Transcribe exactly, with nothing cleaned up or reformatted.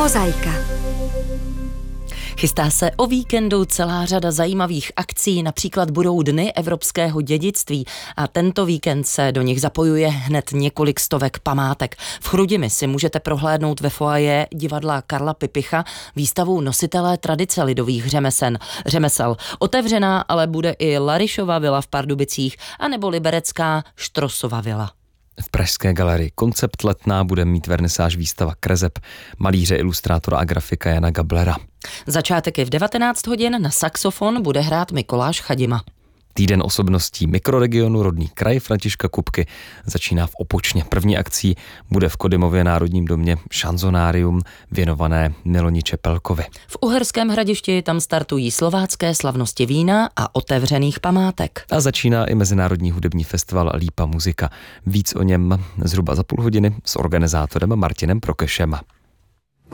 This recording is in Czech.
Mozaika. Chystá se o víkendu celá řada zajímavých akcí, například budou dny evropského dědictví a tento víkend se do nich zapojuje hned několik stovek památek. V Chrudimi si můžete prohlédnout ve foaje divadla Karla Pipicha výstavu Nositelé tradice lidových řemesen. řemesel. Otevřená ale bude i Larišova vila v Pardubicích anebo liberecká Štrosova vila. V pražské galerii Koncept Letná bude mít vernisáž výstava kreseb malíře, ilustrátora a grafika Jana Gablera. Začátek je v devatenáct hodin, na saxofon bude hrát Mikoláš Chadima. Týden osobností mikroregionu Rodný kraj Františka Kupky začíná v Opočně. První akcí bude v Kodymově národním domě šanzonárium věnované Miloni Čepelkovi. V Uherském Hradišti tam startují slovácké slavnosti vína a otevřených památek. A začíná i mezinárodní hudební festival Lípa muzika. Víc o něm zhruba za půl hodiny s organizátorem Martinem Prokešem.